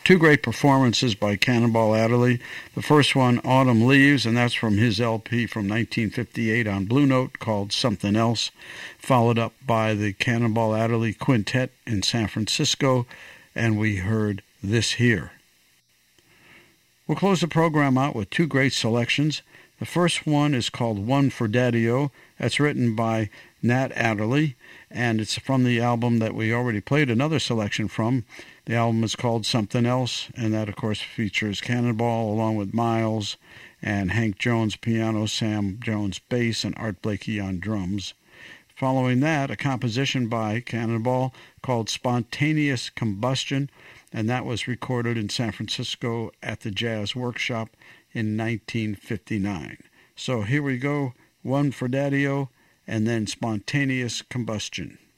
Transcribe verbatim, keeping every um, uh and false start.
two great performances by Cannonball Adderley. The first one, Autumn Leaves, and that's from his L P from nineteen fifty-eight on Blue Note called Something Else, followed up by the Cannonball Adderley Quintet in San Francisco, and we heard This Here. We'll close the program out with two great selections. The first one is called One for Daddy-O. That's written by Nat Adderley, and it's from the album that we already played another selection from. The album is called Something Else, and that, of course, features Cannonball along with Miles and Hank Jones piano, Sam Jones bass, and Art Blakey on drums. Following that, a composition by Cannonball called Spontaneous Combustion, and that was recorded in San Francisco at the Jazz Workshop in nineteen fifty-nine. So here we go, One for Daddy-O, and then Spontaneous Combustion.